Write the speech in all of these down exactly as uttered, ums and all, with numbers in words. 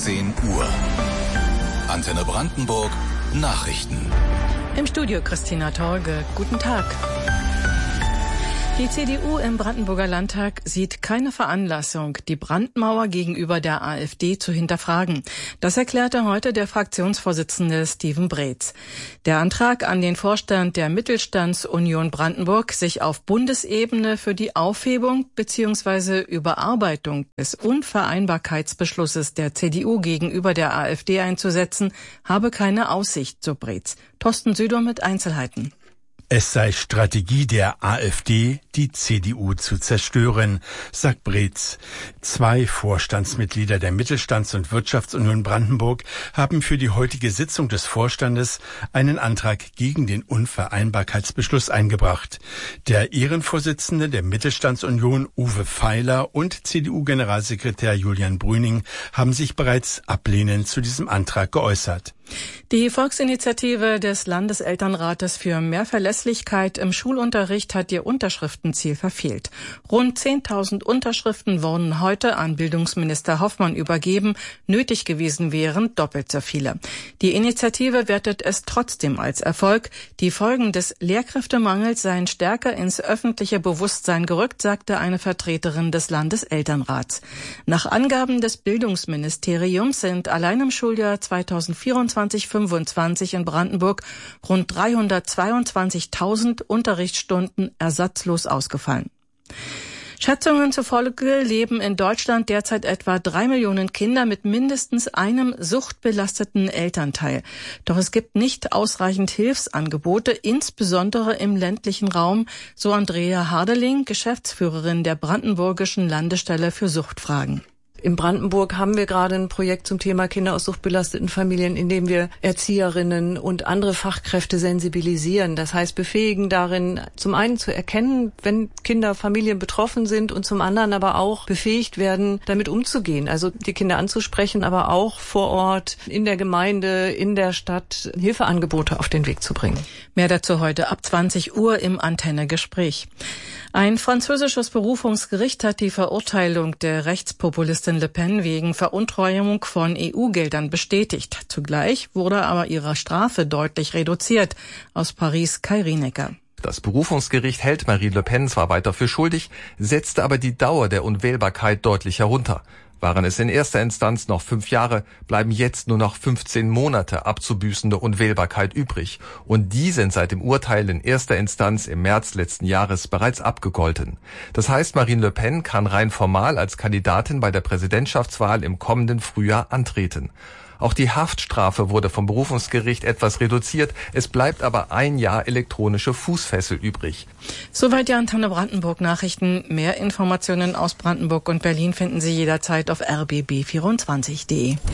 dreizehn Uhr. Antenne Brandenburg Nachrichten. Im Studio Christina Torge. Guten Tag. Die C D U im Brandenburger Landtag sieht keine Veranlassung, die Brandmauer gegenüber der AfD zu hinterfragen. Das erklärte heute der Fraktionsvorsitzende Steven Breetz. Der Antrag an den Vorstand der Mittelstandsunion Brandenburg, sich auf Bundesebene für die Aufhebung bzw. Überarbeitung des Unvereinbarkeitsbeschlusses der C D U gegenüber der AfD einzusetzen, habe keine Aussicht, so Breetz. Thorsten Süder mit Einzelheiten. Es sei Strategie der AfD, die C D U zu zerstören, sagt Breetz. Zwei Vorstandsmitglieder der Mittelstands- und Wirtschaftsunion Brandenburg haben für die heutige Sitzung des Vorstandes einen Antrag gegen den Unvereinbarkeitsbeschluss eingebracht. Der Ehrenvorsitzende der Mittelstandsunion, Uwe Feiler, und C D U-Generalsekretär Julian Brüning haben sich bereits ablehnend zu diesem Antrag geäußert. Die Volksinitiative des Landeselternrates für mehr Verlässlichkeit im Schulunterricht hat ihr Unterschriftenziel verfehlt. Rund zehntausend Unterschriften wurden heute an Bildungsminister Hoffmann übergeben. Nötig gewesen wären doppelt so viele. Die Initiative wertet es trotzdem als Erfolg. Die Folgen des Lehrkräftemangels seien stärker ins öffentliche Bewusstsein gerückt, sagte eine Vertreterin des Landeselternrats. Nach Angaben des Bildungsministeriums sind allein im Schuljahr zweitausendvierundzwanzig fünfundzwanzig in Brandenburg rund dreihundertzweiundzwanzigtausend Unterrichtsstunden ersatzlos ausgefallen. Schätzungen zufolge leben in Deutschland derzeit etwa drei Millionen Kinder mit mindestens einem suchtbelasteten Elternteil. Doch es gibt nicht ausreichend Hilfsangebote, insbesondere im ländlichen Raum, so Andrea Hardeling, Geschäftsführerin der Brandenburgischen Landesstelle für Suchtfragen. In Brandenburg haben wir gerade ein Projekt zum Thema Kinder aus suchtbelasteten Familien, in dem wir Erzieherinnen und andere Fachkräfte sensibilisieren. Das heißt, befähigen darin, zum einen zu erkennen, wenn Kinder, Familien betroffen sind, und zum anderen aber auch befähigt werden, damit umzugehen. Also die Kinder anzusprechen, aber auch vor Ort, in der Gemeinde, in der Stadt Hilfeangebote auf den Weg zu bringen. Mehr dazu heute ab zwanzig Uhr im Antenne-Gespräch. Ein französisches Berufungsgericht hat die Verurteilung der Rechtspopulistin Le Pen wegen Veruntreuung von E U-Geldern bestätigt. Zugleich wurde aber ihre Strafe deutlich reduziert. Aus Paris Kai Rienecker. Das Berufungsgericht hält Marine Le Pen zwar weiter für schuldig, setzte aber die Dauer der Unwählbarkeit deutlich herunter. Waren es in erster Instanz noch fünf Jahre, bleiben jetzt nur noch fünfzehn Monate abzubüßende Unwählbarkeit übrig. Und die sind seit dem Urteil in erster Instanz im März letzten Jahres bereits abgegolten. Das heißt, Marine Le Pen kann rein formal als Kandidatin bei der Präsidentschaftswahl im kommenden Frühjahr antreten. Auch die Haftstrafe wurde vom Berufungsgericht etwas reduziert. Es bleibt aber ein Jahr elektronische Fußfessel übrig. Soweit die Antenne Brandenburg Nachrichten. Mehr Informationen aus Brandenburg und Berlin finden Sie jederzeit auf r b b vierundzwanzig punkt d e.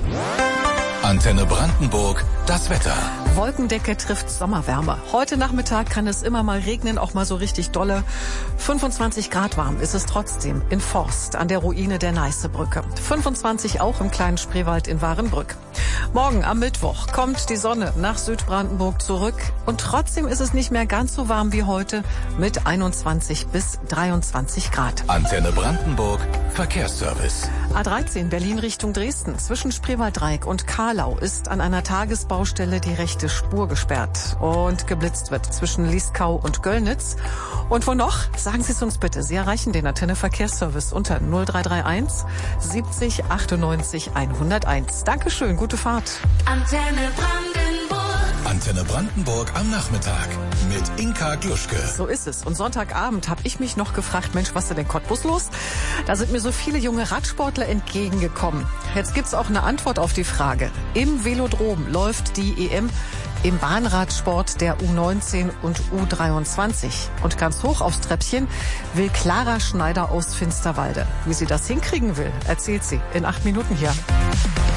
Antenne Brandenburg, das Wetter. Wolkendecke trifft Sommerwärme. Heute Nachmittag kann es immer mal regnen, auch mal so richtig dolle. fünfundzwanzig Grad warm ist es trotzdem in Forst an der Ruine der Neißebrücke. fünfundzwanzig auch im kleinen Spreewald in Warenbrück. Morgen am Mittwoch kommt die Sonne nach Südbrandenburg zurück. Und trotzdem ist es nicht mehr ganz so warm wie heute mit einundzwanzig bis dreiundzwanzig Grad. Antenne Brandenburg, Verkehrsservice. A dreizehn Berlin Richtung Dresden zwischen Spreewaldreieck und Karlau ist an einer Tagesbaustelle die rechte Spur gesperrt und geblitzt wird zwischen Lieskau und Göllnitz. Und wo noch? Sagen Sie es uns bitte. Sie erreichen den Antenne Verkehrsservice unter null drei drei eins siebzig achtundneunzig hunderteins. Dankeschön, gute Fahrt. Antenne Brandenburg. Antenne Brandenburg am Nachmittag mit Inka Gluschke. So ist es. Und Sonntagabend habe ich mich noch gefragt, Mensch, was ist denn in Cottbus los? Da sind mir so viele junge Radsportler entgegengekommen. Jetzt gibt's auch eine Antwort auf die Frage. Im Velodrom läuft die E M im Bahnradsport der U neunzehn und U dreiundzwanzig. Und ganz hoch aufs Treppchen will Clara Schneider aus Finsterwalde. Wie sie das hinkriegen will, erzählt sie in acht Minuten hier.